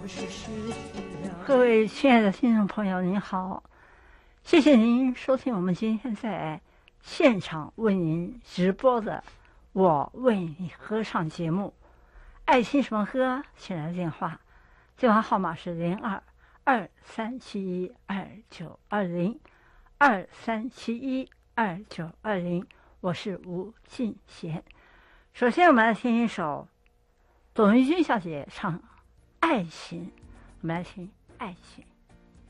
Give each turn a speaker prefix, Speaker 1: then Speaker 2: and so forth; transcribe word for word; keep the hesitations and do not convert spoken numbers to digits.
Speaker 1: 各位亲爱的听众朋友，您好，谢谢您收听我们今天在现场为您直播的我为你歌唱节目。爱听什么歌，请来电话，电话号码是零二二三七一二九二零二三七一二九二零，我是吴敬贤。首先我们来听一首董玉君小姐唱《爱情》，我们来听《爱情》。